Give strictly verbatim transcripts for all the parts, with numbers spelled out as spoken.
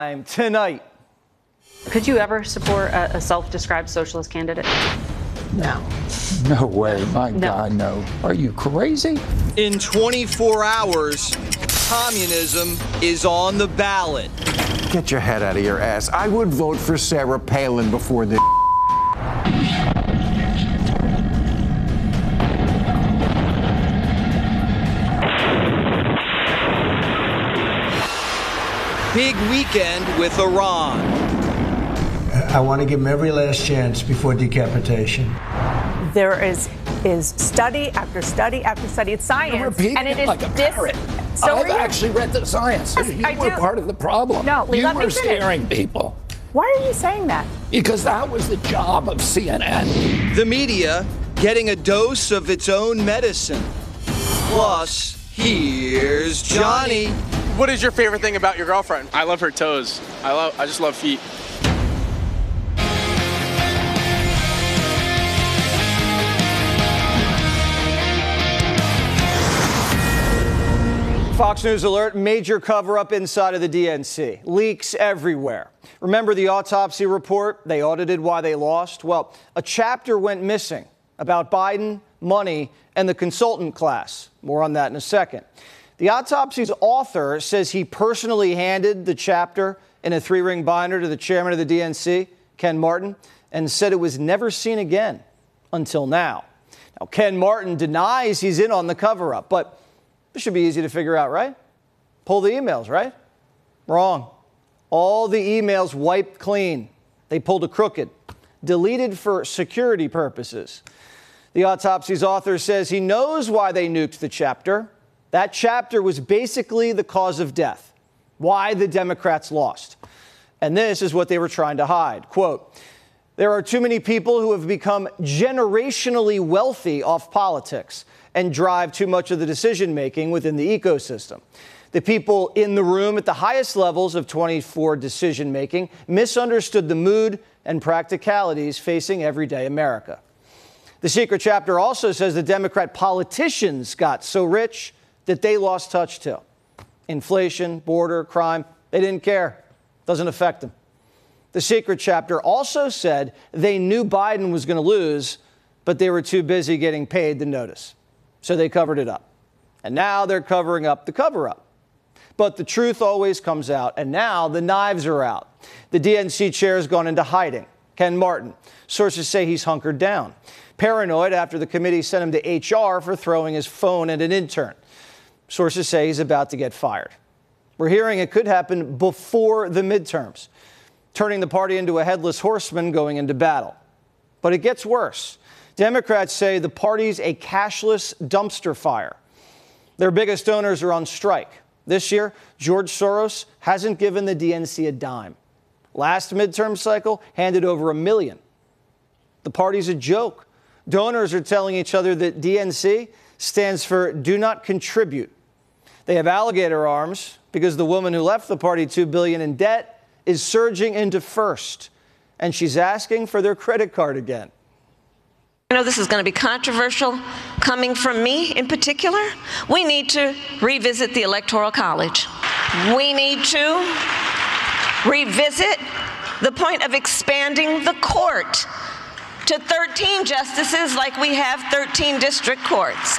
Time tonight. Could you ever support a, a self-described socialist candidate? No. No way. My No. God, no. Are you crazy? In twenty-four hours, communism is on the ballot. Get your head out of your ass. I would vote for Sarah Palin before this. Big weekend with Iran. I want to give them every last chance before decapitation. There is is study after study after study. It's science, You're repeating and it it is like a dis- parrot. So I've are you. actually read the science. Yes, you I were do. part of the problem. No, you let me were finish. scaring people Why are you saying that? because that was the job of C N N. The media getting a dose of its own medicine. Plus, here's Johnny. What is your favorite thing about your girlfriend? I love her toes. I love. I just love feet. Fox News alert, major cover-up inside of the D N C. Leaks everywhere. Remember the autopsy report? They audited why they lost. Well, a chapter went missing about Biden, money, and the consultant class. More on that in a second. The autopsy's author says he personally handed the chapter in a three-ring binder to the chairman of the D N C, Ken Martin, and said it was never seen again until now. Now, Ken Martin denies he's in on the cover-up, but this should be easy to figure out, right? Pull the emails, right? Wrong. All the emails wiped clean. They pulled a crooked, deleted for security purposes. The autopsy's author says he knows why they nuked the chapter. That chapter was basically the cause of death, why the Democrats lost. And this is what they were trying to hide. Quote, there are too many people who have become generationally wealthy off politics and drive too much of the decision-making within the ecosystem. The people in the room at the highest levels of twenty-four decision-making misunderstood the mood and practicalities facing everyday America. The secret chapter also says the Democrat politicians got so rich that they lost touch too. Inflation, border, crime, they didn't care. Doesn't affect them. The secret chapter also said they knew Biden was going to lose, but they were too busy getting paid to notice. So they covered it up. And now they're covering up the cover-up. But the truth always comes out, and now the knives are out. The D N C chair has gone into hiding. Ken Martin. Sources say he's hunkered down. Paranoid after the committee sent him to H R for throwing his phone at an intern. Sources say he's about to get fired. We're hearing it could happen before the midterms, turning the party into a headless horseman going into battle. But it gets worse. Democrats say the party's a cashless dumpster fire. Their biggest donors are on strike. This year, George Soros hasn't given the D N C a dime. Last midterm cycle handed over a million. The party's a joke. Donors are telling each other that D N C stands for do not contribute. They have alligator arms because the woman who left the party two billion dollars in debt is surging into first, and she's asking for their credit card again. I know this is going to be controversial coming from me in particular. We need to revisit the Electoral College. We need to revisit the point of expanding the court to thirteen justices like we have thirteen district courts.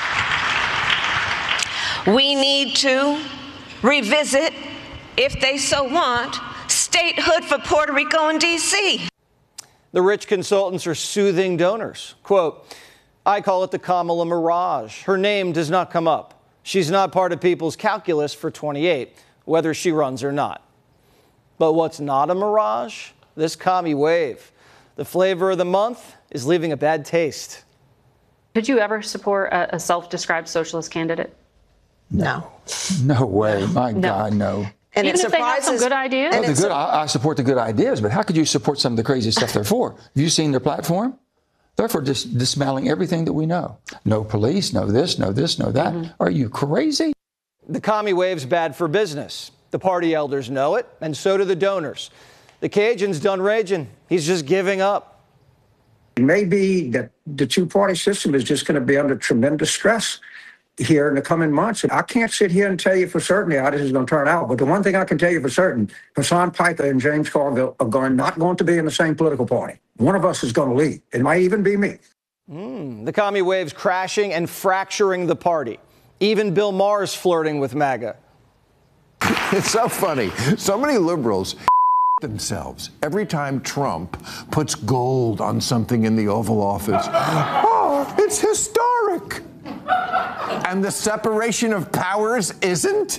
We need to revisit, if they so want, statehood for Puerto Rico and D C The rich consultants are soothing donors. Quote, I call it the Kamala mirage. Her name does not come up. She's not part of people's calculus for twenty-eight, whether she runs or not. But what's not a mirage? This commie wave. The flavor of the month is leaving a bad taste. Could you ever support a, a self-described socialist candidate? No. No way. My No. God, no. And Even it if they have some surprises- good ideas? Well, the it's good, a- I, I support the good ideas, but how could you support some of the crazy stuff they're for? Have you seen their platform? They're for just dismantling everything that we know. No police, no this, no this, no that. Mm-hmm. Are you crazy? The commie wave's bad for business. The party elders know it, and so do the donors. The Cajun's done raging. He's just giving up. It may be that the two-party system is just going to be under tremendous stress. here in the coming months. I can't sit here and tell you for certainty how this is going to turn out. But the one thing I can tell you for certain, Hassan Piker and James Carville are going, not going to be in the same political party. One of us is going to leave. It might even be me. Mm, the commie waves crashing and fracturing the party. Even Bill Maher's flirting with MAGA. It's so funny. So many liberals themselves every time Trump puts gold on something in the Oval Office. Oh, it's historic. And the separation of powers isn't?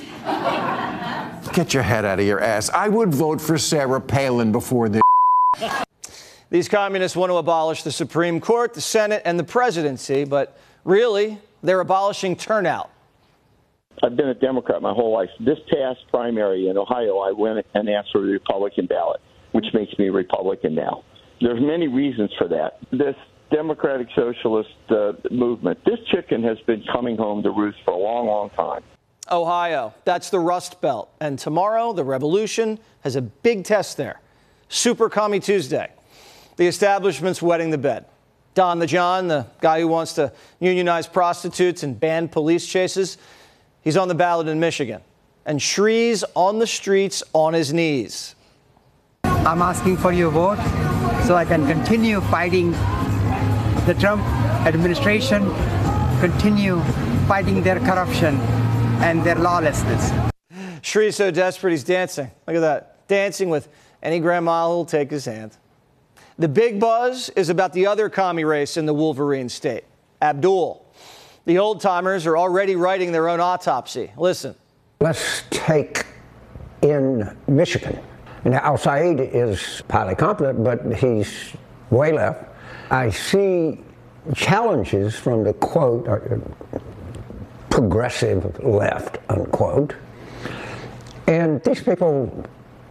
Get your head out of your ass. I would vote for Sarah Palin before this. These communists want to abolish the Supreme Court, the Senate, and the presidency, but really, they're abolishing turnout. I've been a Democrat my whole life. This past primary in Ohio, I went and asked for the Republican ballot, which makes me a Republican now. There's many reasons for that. This Democratic Socialist uh, movement, this chicken has been coming home to roost for a long, long time. Ohio, that's the Rust Belt. And tomorrow, the revolution has a big test there. Super Commie Tuesday. The establishment's wetting the bed. Don the John, the guy who wants to unionize prostitutes and ban police chases, he's on the ballot in Michigan. And Shree's on the streets on his knees. I'm asking for your vote so I can continue fighting the Trump administration, continue fighting their corruption and their lawlessness. Shree's so desperate he's dancing. Look at that. Dancing with any grandma who'll take his hand. The big buzz is about the other commie race in the Wolverine state, Abdul. The old-timers are already writing their own autopsy. Listen. Let's take in Michigan. Now, Al-Said is highly competent, but he's way left. I see challenges from the, quote, uh, progressive left, unquote. And these people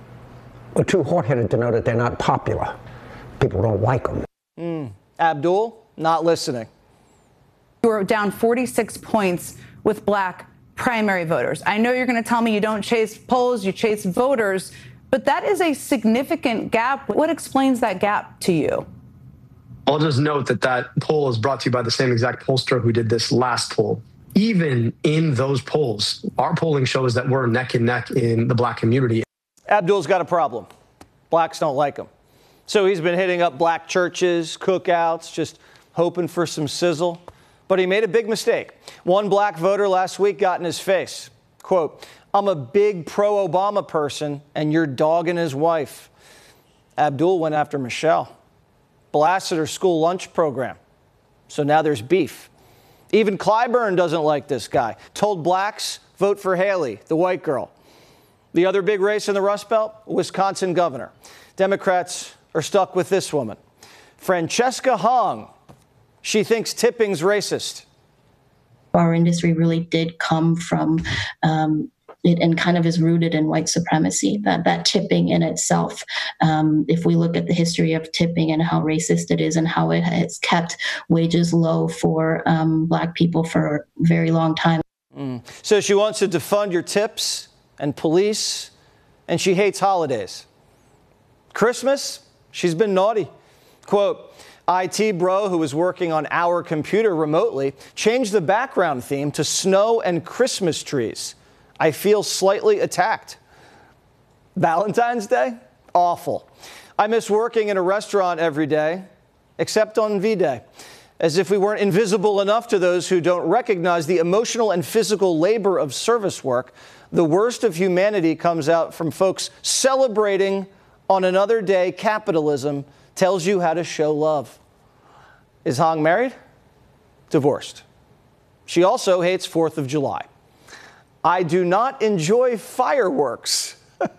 are too hard-headed to know that they're not popular. People don't like them. Mm. Abdul, not listening. You were down forty-six points with black primary voters. I know you're going to tell me you don't chase polls, you chase voters, but that is a significant gap. What explains that gap to you? I'll just note that that poll is brought to you by the same exact pollster who did this last poll. Even in those polls, our polling shows that we're neck and neck in the black community. Abdul's got a problem. Blacks don't like him. So he's been hitting up black churches, cookouts, just hoping for some sizzle. But he made a big mistake. One black voter last week got in his face. Quote, I'm a big pro-Obama person, and you're dogging his wife. Abdul went after Michelle, blasted her school lunch program. So now there's beef. Even Clyburn doesn't like this guy. Told blacks, vote for Haley, the white girl. The other big race in the Rust Belt, Wisconsin governor. Democrats are stuck with this woman, Francesca Hong. She thinks tipping's racist. Our industry really did come from um, it and kind of is rooted in white supremacy, that, that tipping in itself. Um, if we look at the history of tipping and how racist it is and how it has kept wages low for um, black people for a very long time. Mm. So she wants to defund your tips and police, and she hates holidays. Christmas, she's been naughty. Quote, I T bro who was working on our computer remotely changed the background theme to snow and Christmas trees. I feel slightly attacked. Valentine's Day? Awful. I miss working in a restaurant every day, except on V-Day. As if we weren't invisible enough to those who don't recognize the emotional and physical labor of service work, the worst of humanity comes out from folks celebrating on another day capitalism tells you how to show love. Is Hong married? Divorced. She also hates fourth of July. I do not enjoy fireworks.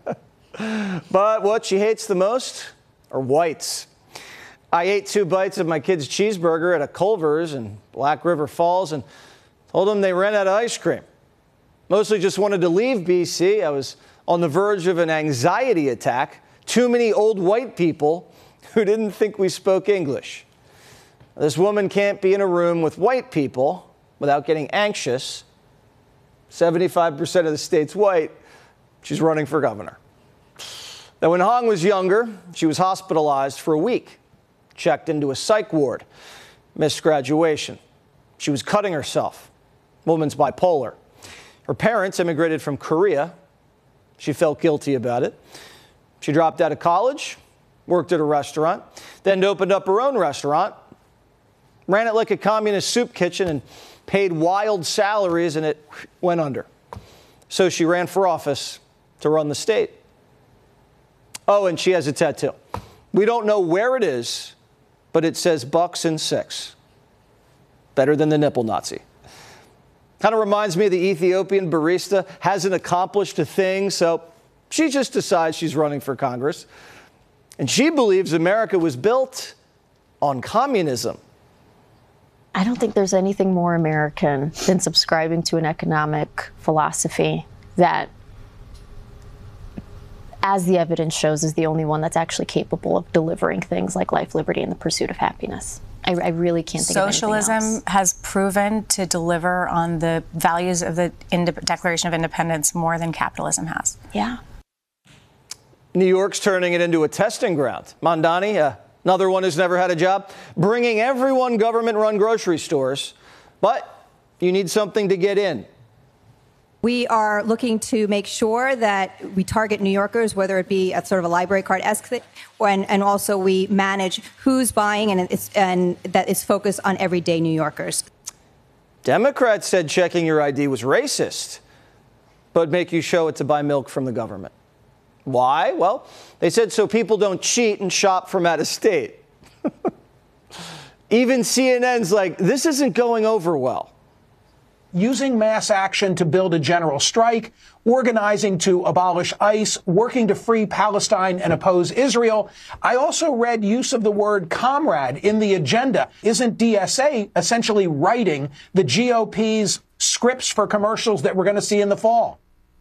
But what she hates the most are whites. I ate two bites of my kid's cheeseburger at a Culver's in Black River Falls and told them they ran out of ice cream. Mostly just wanted to leave B C. I was on the verge of an anxiety attack. Too many old white people who didn't think we spoke English. This woman can't be in a room with white people without getting anxious. seventy-five percent of the state's white. She's running for governor. Now, when Hong was younger, she was hospitalized for a week, checked into a psych ward, missed graduation. She was cutting herself. Woman's bipolar. Her parents immigrated from Korea. She felt guilty about it. She dropped out of college, worked at a restaurant, then opened up her own restaurant, ran it like a communist soup kitchen, and paid wild salaries, and it went under. So she ran for office to run the state. Oh, and she has a tattoo. We don't know where it is, but it says Bucks and Six. Better than the nipple Nazi. Kind of reminds me of the Ethiopian barista, hasn't accomplished a thing, so she just decides she's running for Congress. And she believes America was built on communism. I don't think there's anything more American than subscribing to an economic philosophy that, as the evidence shows, is the only one that's actually capable of delivering things like life, liberty, and the pursuit of happiness. I, I really can't think Socialism of anything else. has proven to deliver on the values of the Inde- Declaration of Independence more than capitalism has. Yeah. New York's turning it into a testing ground. Mondani, uh, another one who's never had a job, bringing everyone government-run grocery stores, but you need something to get in. We are looking to make sure that we target New Yorkers, whether it be a sort of a library card-esque thing, and, and also we manage who's buying, and, it's, and that is focused on everyday New Yorkers. Democrats said checking your I D was racist, but make you show it to buy milk from the government. Why? Well, they said so people don't cheat and shop from out of state. Even C N N's like, this isn't going over well. Using mass action to build a general strike, organizing to abolish ICE, working to free Palestine and oppose Israel. I also read use of the word comrade in the agenda. Isn't D S A essentially writing the G O P's scripts for commercials that we're going to see in the fall?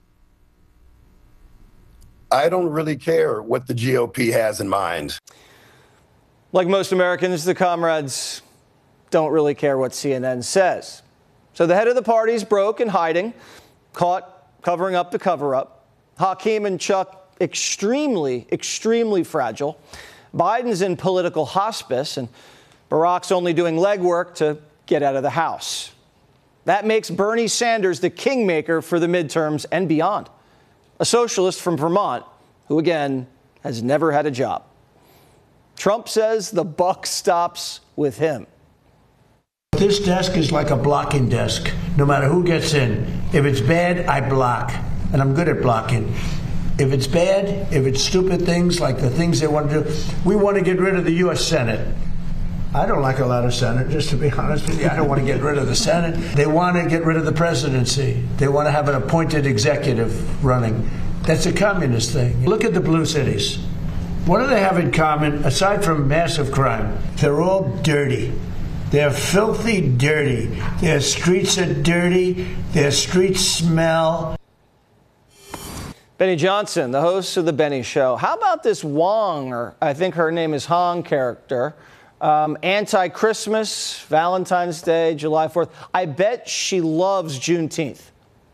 I don't really care what the G O P has in mind. Like most Americans, the comrades don't really care what C N N says. So the head of the party's broke and hiding, caught covering up the cover-up. Hakeem and Chuck, extremely, extremely fragile. Biden's in political hospice, and Barack's only doing legwork to get out of the House. That makes Bernie Sanders the kingmaker for the midterms and beyond. A socialist from Vermont who, again, has never had a job. Trump says the buck stops with him. This desk is like a blocking desk, no matter who gets in. If it's bad, I block, and I'm good at blocking. If it's bad, if it's stupid things like the things they want to do, we want to get rid of the U S Senate. I don't like a lot of senators, to be honest with you. I don't want to get rid of the Senate. They want to get rid of the presidency. They want to have an appointed executive running. That's a communist thing. Look at the blue cities. What do they have in common, aside from massive crime? They're all dirty. They're filthy dirty. Their streets are dirty. Their streets smell. Benny Johnson, the host of The Benny Show. How about this Wong, or I think her name is Hong character, um, anti-Christmas, Valentine's Day, July fourth. I bet she loves Juneteenth.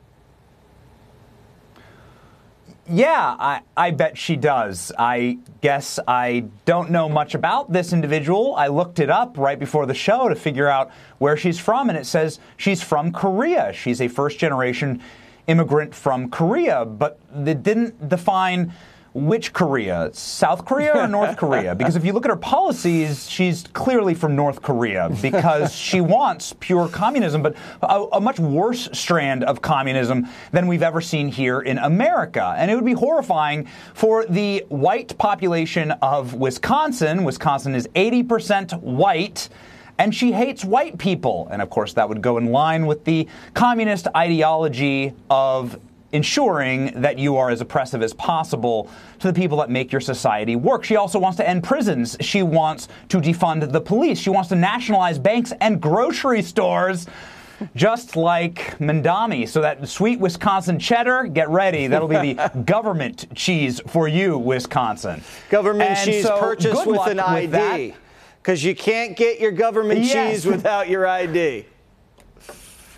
Yeah, I, I bet she does. I guess I don't know much about this individual. I looked it up right before the show to figure out where she's from, and it says she's from Korea. She's a first-generation immigrant from Korea, but it didn't define which Korea, South Korea or North Korea? Because if you look at her policies, she's clearly from North Korea because she wants pure communism, but a, a much worse strand of communism than we've ever seen here in America. And it would be horrifying for the white population of Wisconsin. Wisconsin is eighty percent white. And she hates white people. And of course, that would go in line with the communist ideology of ensuring that you are as oppressive as possible to the people that make your society work. She also wants to end prisons. She wants to defund the police. She wants to nationalize banks and grocery stores, just like Mandami. So that sweet Wisconsin cheddar, get ready. That'll be the government cheese for you, Wisconsin. Government and cheese so, purchased with an I D. Because you can't get your government Yes. cheese without your I D.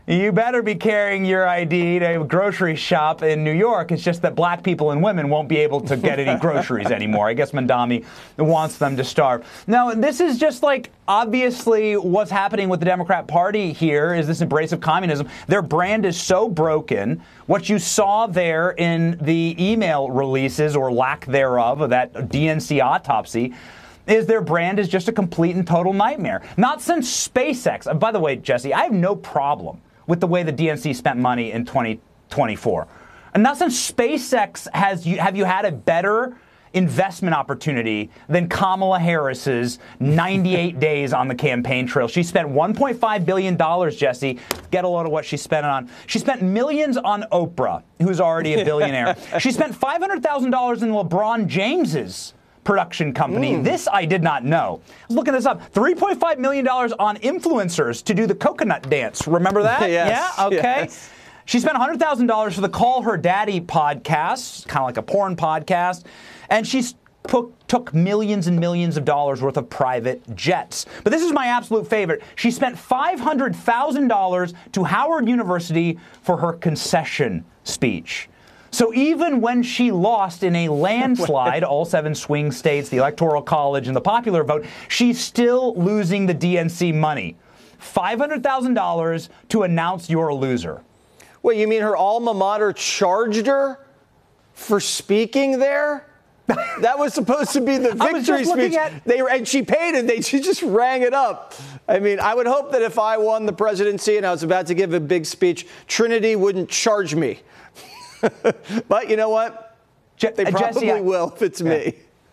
You better be carrying your I D to a grocery shop in New York. It's just that black people and women won't be able to get any groceries anymore. I guess Mamdani wants them to starve. Now, this is just like obviously what's happening with the Democrat Party here is this embrace of communism. Their brand is so broken. What you saw there in the email releases or lack thereof of that D N C autopsy is their brand is just a complete and total nightmare. Not since SpaceX. And by the way, Jesse, I have no problem with the way the D N C spent money in twenty twenty-four. And not since SpaceX has you have you had a better investment opportunity than Kamala Harris's ninety-eight days on the campaign trail. She spent one point five billion dollars, Jesse. Get a load of what she spent it on. She spent millions on Oprah, who's already a billionaire. She spent five hundred thousand dollars in LeBron James's production company. Mm. This I did not know. I was looking this up. three point five million dollars on influencers to do the coconut dance. Remember that? Yes, yeah? Okay. Yes. She spent one hundred thousand dollars for the Call Her Daddy podcast, kind of like a porn podcast, and she took, took millions and millions of dollars worth of private jets. But this is my absolute favorite. She spent five hundred thousand dollars to Howard University for her concession speech. So even when she lost in a landslide, all seven swing states, the Electoral College, and the popular vote, she's still losing the D N C money. five hundred thousand dollars to announce you're a loser. Wait, you mean her alma mater charged her for speaking there? That was supposed to be the victory speech. At- they and she paid it. They she just rang it up. I mean, I would hope that if I won the presidency and I was about to give a big speech, Trinity wouldn't charge me. But you know what? Je- they probably Jesse, I, will if it's yeah. me.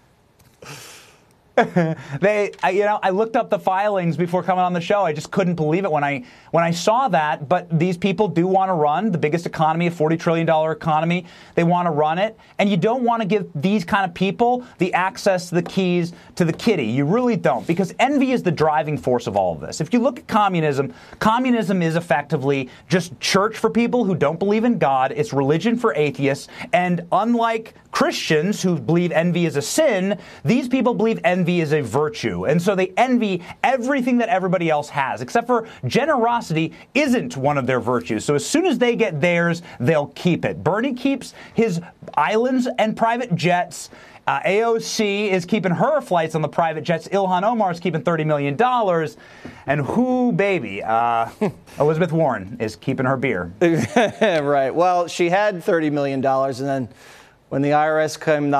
they, I, you know, I looked up the filings before coming on the show. I just couldn't believe it when I when I saw that. But these people do want to run the biggest economy, a forty trillion dollars economy. They want to run it, and you don't want to give these kind of people the access, the keys to the kitty. You really don't, because envy is the driving force of all of this. If you look at communism, communism is effectively just church for people who don't believe in God. It's religion for atheists, and unlike Christians who believe envy is a sin, these people believe envy is a virtue. And so they envy everything that everybody else has, except for generosity isn't one of their virtues. So as soon as they get theirs, they'll keep it. Bernie keeps his islands and private jets. Uh, A O C is keeping her flights on the private jets. Ilhan Omar is keeping thirty million dollars. And who, baby? Uh, Elizabeth Warren is keeping her beer. Right. Well, she had thirty million dollars, and then when the I R S came